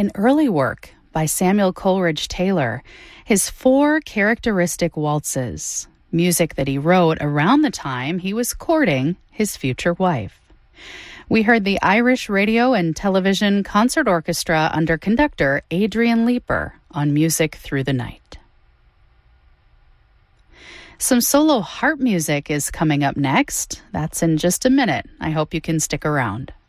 an early work by Samuel Coleridge Taylor, his 4 characteristic waltzes, music that he wrote around the time he was courting his future wife. We heard the Irish Radio and Television Concert Orchestra under conductor Adrian Leeper on Music Through the Night. Some solo harp music is coming up next. That's in just a minute. I hope you can stick around.